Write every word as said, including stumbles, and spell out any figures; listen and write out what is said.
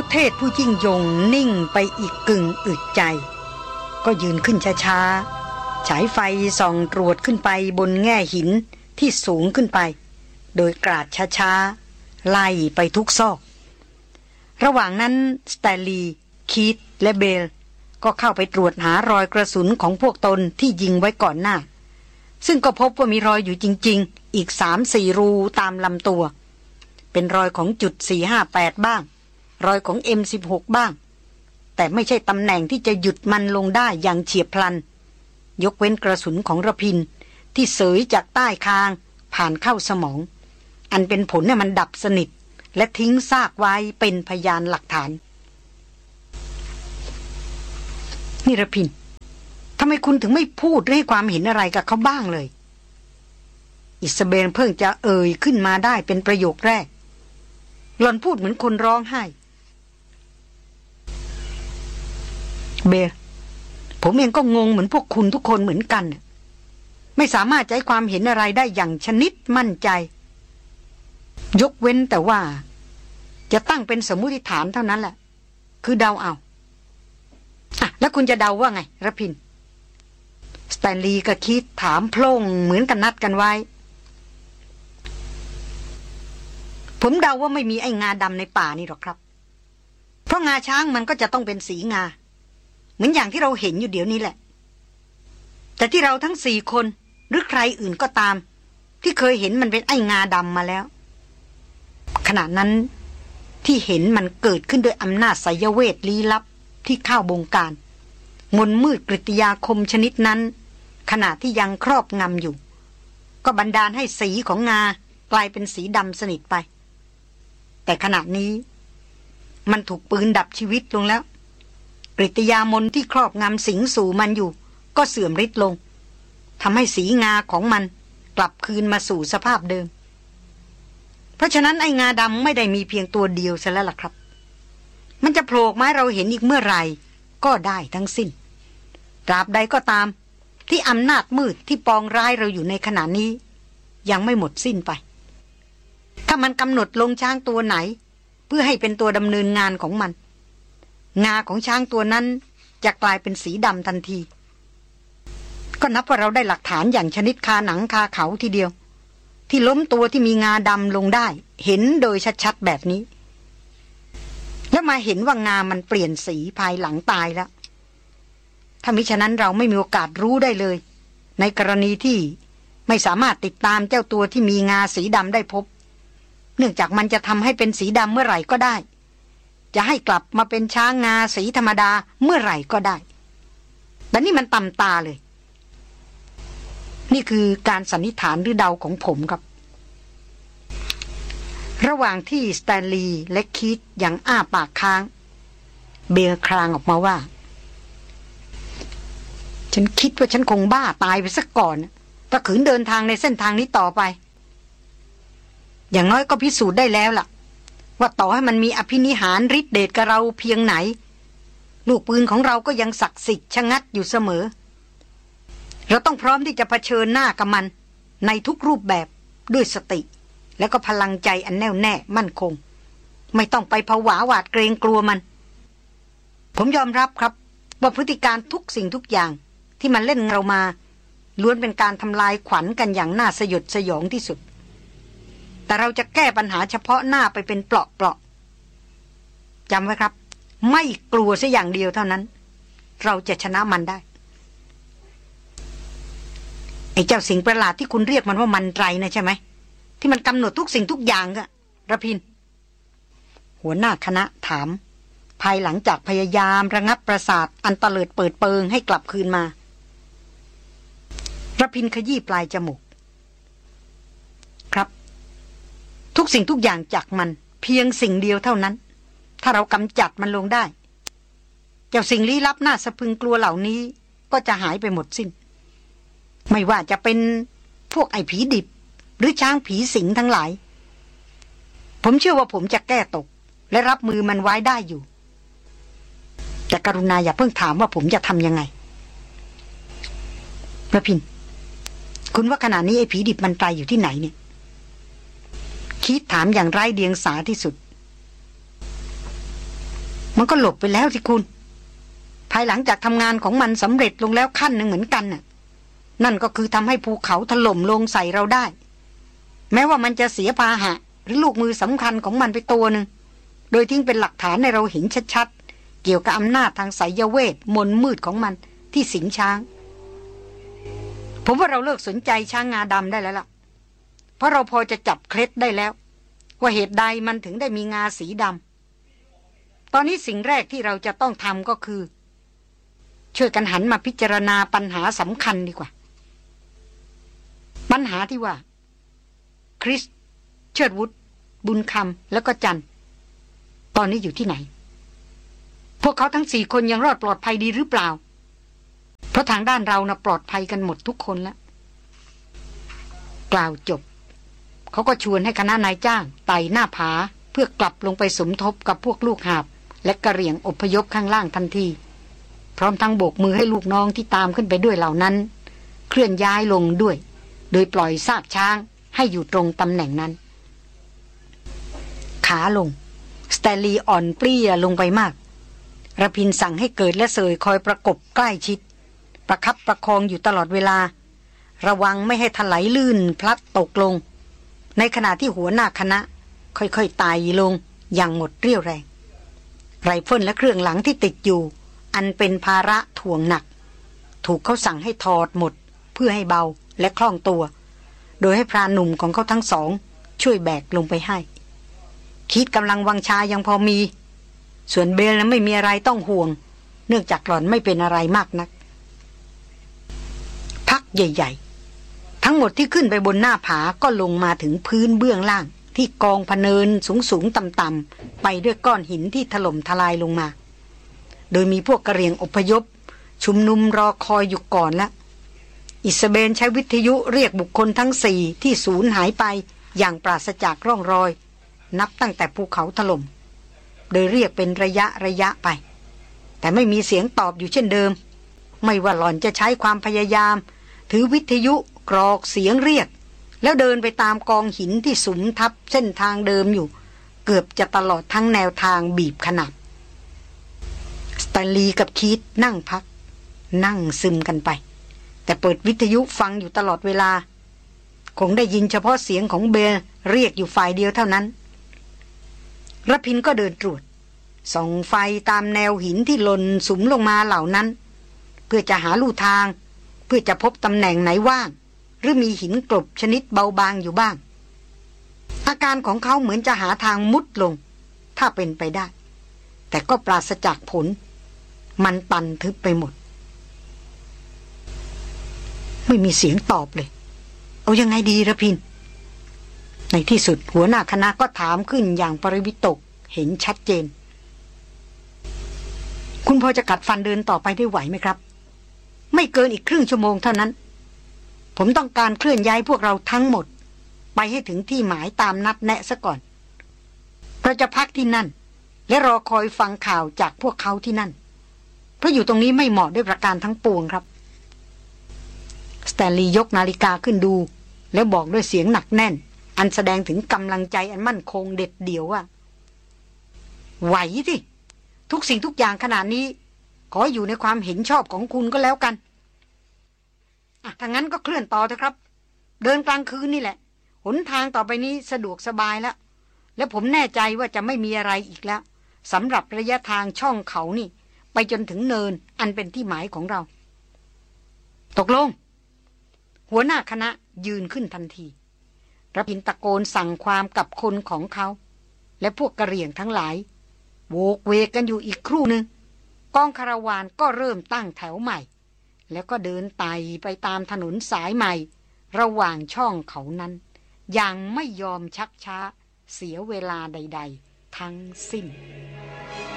เทศผู้ยิ่งยงนิ่งไปอีกกึ่งอึดใจก็ยืนขึ้นช้าๆฉายไฟส่องตรวจขึ้นไปบนแง่หินที่สูงขึ้นไปโดยกราดช้าๆไล่ไปทุกซอกระหว่างนั้นสแตนลีย์คีธและเบลก็เข้าไปตรวจหารอยกระสุนของพวกตนที่ยิงไว้ก่อนหน้าซึ่งก็พบว่ามีรอยอยู่จริงๆอีก สามสี่ รูตามลำตัวเป็นรอยของจุดสี่ห้าแปดบ้างรอยของ เอ็ม สิบหก บ้างแต่ไม่ใช่ตำแหน่งที่จะหยุดมันลงได้อย่างเฉียบพลันยกเว้นกระสุนของระพินที่เสยจากใต้คางผ่านเข้าสมองอันเป็นผลให้มันดับสนิทและทิ้งซากไว้เป็นพยานหลักฐานนี่ระพินทำไมคุณถึงไม่พูดให้ความเห็นอะไรกับเขาบ้างเลยอิซาเบลเพิ่งจะเอ่ยขึ้นมาได้เป็นประโยคแรกหล่อนพูดเหมือนคนร้องไห้เบลผมเองก็งงเหมือนพวกคุณทุกคนเหมือนกันไม่สามารถจะให้ความเห็นอะไรได้อย่างชนิดมั่นใจยกเว้นแต่ว่าจะตั้งเป็นสมมุติฐานเท่านั้นแหละคือเดาเอาอ่ะแล้วคุณจะเดาว่าไงระพินสแตนลีย์ก็คิดถามโพล่งเหมือนกันนัดกันไว้ผมเดาว่าไม่มีไอ้งาดำในป่านี่หรอกครับเพราะงาช้างมันก็จะต้องเป็นสีงาเหมือนอย่างที่เราเห็นอยู่เดี๋ยวนี้แหละแต่ที่เราทั้งสี่คนหรือใครอื่นก็ตามที่เคยเห็นมันเป็นไอ้งาดำมาแล้วขณะนั้นที่เห็นมันเกิดขึ้นโดยอำนาจไสยเวทลี้ลับที่เข้าบงการมนมืดกริยาคมชนิดนั้นขณะที่ยังครอบงำอยู่ก็บันดาลให้สีของงากลายเป็นสีดำสนิทไปแต่ขณะนี้มันถูกปืนดับชีวิตลงแล้วกริยามนที่ครอบงำสิงสู่มันอยู่ก็เสื่อมฤทธิ์ลงทำให้สีงาของมันกลับคืนมาสู่สภาพเดิมเพราะฉะนั้นไอ้งาดำไม่ได้มีเพียงตัวเดียวซะแล้วล่ะครับมันจะโผล่มาให้เราเห็นอีกเมื่อไหร่ก็ได้ทั้งสิ้นตราบใดก็ตามที่อำนาจมืดที่ปองร้ายเราอยู่ในขณะนี้ยังไม่หมดสิ้นไปถ้ามันกำหนดลงช้างตัวไหนเพื่อให้เป็นตัวดำเนินงานของมันงาของช้างตัวนั้นจะกลายเป็นสีดำทันทีก็นับว่าเราได้หลักฐานอย่างชนิดคาหนังคาเขาทีเดียวที่ล้มตัวที่มีงาดำลงได้เห็นโดยชัดๆแบบนี้แล้วมาเห็นว่างามันเปลี่ยนสีภายหลังตายแล้วถ้ามิฉะนั้นเราไม่มีโอกาสรู้ได้เลยในกรณีที่ไม่สามารถติดตามเจ้าตัวที่มีงาสีดำได้พบเนื่องจากมันจะทำให้เป็นสีดำเมื่อไหร่ก็ได้จะให้กลับมาเป็นช้างงาสีธรรมดาเมื่อไหร่ก็ได้แต่นี่มันต่ำตาเลยนี่คือการสันนิษฐานหรือเดาของผมครับระหว่างที่สแตนลีย์และคีธยังอ้าปากค้างเบลคลางออกมาว่าฉันคิดว่าฉันคงบ้าตายไปสักก่อนถ้าขืนเดินทางในเส้นทางนี้ต่อไปอย่างน้อยก็พิสูจน์ได้แล้วล่ะว่าต่อให้มันมีอภินิหารฤทธิ์เดชกับเราเพียงไหนลูกปืนของเราก็ยังศักดิ์สิทธิ์ชะงัดอยู่เสมอเราต้องพร้อมที่จะเผชิญหน้ากับมันในทุกรูปแบบด้วยสติและก็พลังใจอันแน่วแน่มั่นคงไม่ต้องไปผวาหวาดเกรงกลัวมันผมยอมรับครับว่าพฤติการทุกสิ่งทุกอย่างที่มันเล่นเรามาล้วนเป็นการทำลายขวัญกันอย่างน่าสยดสยองที่สุดแต่เราจะแก้ปัญหาเฉพาะหน้าไปเป็นเปราะๆจำไว้ครับไม่กลัวซะอย่างเดียวเท่านั้นเราจะชนะมันได้ไอ้เจ้าสิ่งประหลาดที่คุณเรียกมันว่ามันไรนะใช่ไหมที่มันกำหนดทุกสิ่งทุกอย่างอะระพินหัวหน้าคณะถามภายหลังจากพยายามระงับประสาทอันเตลิดเปิดเปิงให้กลับคืนมาระพินขยี้ปลายจมูกครับทุกสิ่งทุกอย่างจากมันเพียงสิ่งเดียวเท่านั้นถ้าเรากำจัดมันลงได้เจ้าสิ่งลี้ลับน่าสะพรึงกลัวเหล่านี้ก็จะหายไปหมดสิ้นไม่ว่าจะเป็นพวกไอ้ผีดิบหรือช้างผีสิงทั้งหลายผมเชื่อว่าผมจะแก้ตกและรับมือมันไว้ได้อยู่แต่กรุณาอย่าเพิ่งถามว่าผมจะทำยังไงพระพินคุณว่าขณะนี้ไอ้ผีดิบมันตายอยู่ที่ไหนเนี่ยคิดถามอย่างไร้เดียงสาที่สุดมันก็หลบไปแล้วสิคุณภายหลังจากทำงานของมันสำเร็จลงแล้วขั้นหนึ่งเหมือนกันน่ะนั่นก็คือทำให้ภูเขาถล่มลงใส่เราได้แม้ว่ามันจะเสียพาหะหรือลูกมือสำคัญของมันไปตัวหนึ่งโดยทิ้งเป็นหลักฐานให้เราเห็นชัดๆเกี่ยวกับอำนาจทางไสยเวทมนต์มืดของมันที่สิงช้างผมว่าเราเลิกสนใจช้างงาดำได้แล้วล่ะเพราะเราพอจะจับเคล็ดได้แล้วว่าเหตุใดมันถึงได้มีงาสีดำตอนนี้สิ่งแรกที่เราจะต้องทำก็คือช่วยกันหันมาพิจารณาปัญหาสำคัญดีกว่าปัญหาที่ว่าคริสเชิดวุฒบุญคำแล้วก็จันตอนนี้อยู่ที่ไหนพวกเขาทั้งสี่คนยังรอดปลอดภัยดีหรือเปล่าเพราะทางด้านเรานะปลอดภัยกันหมดทุกคนแล้วกล่าวจบเขาก็ชวนให้คณะนายจ้างไต่หน้าผาเพื่อกลับลงไปสมทบกับพวกลูกหาบและกระเหรี่ยงอพยพข้างล่างทันทีพร้อมทั้งโบกมือให้ลูกน้องที่ตามขึ้นไปด้วยเหล่านั้นเคลื่อนย้ายลงด้วยโดยปล่อยซากช้างให้อยู่ตรงตำแหน่งนั้นขาลงสแตลลีอ่อนเปรี้ยลงไปมากระพินสั่งให้เกิดและเสยคอยประกบใกล้ชิดประคับประคองอยู่ตลอดเวลาระวังไม่ให้ถลายลื่นพลัดตกลงในขณะที่หัวหน้าคณะค่อยๆไต่ลงอย่างหมดเรี่ยวแรงไรเฟิลและเครื่องหลังที่ติดอยู่อันเป็นภาระถ่วงหนักถูกเขาสั่งให้ถอดหมดเพื่อให้เบาและคล่องตัวโดยให้พรานหนุ่มของเขาทั้งสองช่วยแบกลงไปให้คิดกำลังวังชายังพอมีส่วนเบลนั้นไม่มีอะไรต้องห่วงเนื่องจากหล่อนไม่เป็นอะไรมากนักพักใหญ่ๆทั้งหมดที่ขึ้นไปบนหน้าผาก็ลงมาถึงพื้นเบื้องล่างที่กองพะเนินสูงๆต่ำๆไปด้วยก้อนหินที่ถล่มทลายลงมาโดยมีพวกกระเหรี่ยงอพยพชุมนุมรอคอยอยู่ก่อนแล้วอิสเบนใช้วิทยุเรียกบุคคลทั้งสี่ที่สูญหายไปอย่างปราศจากร่องรอยนับตั้งแต่ภูเขาถล่มโดยเรียกเป็นระยะระยะไปแต่ไม่มีเสียงตอบอยู่เช่นเดิมไม่ว่าหล่อนจะใช้ความพยายามถือวิทยุกรอกเสียงเรียกแล้วเดินไปตามกองหินที่สุมทับเส้นทางเดิมอยู่เกือบจะตลอดทั้งแนวทางบีบขนาดสแตนลีย์กับคีธนั่งพักนั่งซึมกันไปแต่เปิดวิทยุฟังอยู่ตลอดเวลาคงได้ยินเฉพาะเสียงของเบลเรียกอยู่ฝ่ายเดียวเท่านั้นรพินก็เดินตรวจส่องไฟตามแนวหินที่หล่นสุมลงมาเหล่านั้นเพื่อจะหาลู่ทางเพื่อจะพบตำแหน่งไหนว่างหรือมีหินกลบชนิดเบาบางอยู่บ้างอาการของเขาเหมือนจะหาทางมุดลงถ้าเป็นไปได้แต่ก็ปราศจากผลมันตันทึบไปหมดไม่มีเสียงตอบเลยเอายังไงดีระพินในที่สุดหัวหน้าคณะก็ถามขึ้นอย่างปริวิตกเห็นชัดเจนคุณพอจะกัดฟันเดินต่อไปได้ไหวไหมครับไม่เกินอีกครึ่งชั่วโมงเท่านั้นผมต้องการเคลื่อนย้ายพวกเราทั้งหมดไปให้ถึงที่หมายตามนัดแนะซะก่อนเราจะพักที่นั่นและรอคอยฟังข่าวจากพวกเขาที่นั่นเพราะอยู่ตรงนี้ไม่เหมาะด้วยประการทั้งปวงครับสแตนลีย์ยกนาฬิกาขึ้นดูแล้วบอกด้วยเสียงหนักแน่นอันแสดงถึงกำลังใจอันมั่นคงเด็ดเดี่ยวว่าไหวสิทุกสิ่งทุกอย่างขนาดนี้ขออยู่ในความเห็นชอบของคุณก็แล้วกันอ่ะถ้างั้นก็เคลื่อนต่อเถอะครับเดินกลางคืนนี่แหละหนทางต่อไปนี้สะดวกสบายแล้วและผมแน่ใจว่าจะไม่มีอะไรอีกแล้วสำหรับระยะทางช่องเขานี่ไปจนถึงเนินอันเป็นที่หมายของเราตกลงหัวหน้าคณะยืนขึ้นทันทีระพินตะโกนสั่งความกับคนของเขาและพวกกระเหรี่ยงทั้งหลายโวกเวกกันอยู่อีกครู่หนึ่งกองคาราวานก็เริ่มตั้งแถวใหม่แล้วก็เดินไต่ไปตามถนนสายใหม่ระหว่างช่องเขานั้นอย่างไม่ยอมชักช้าเสียเวลาใดๆทั้งสิ้น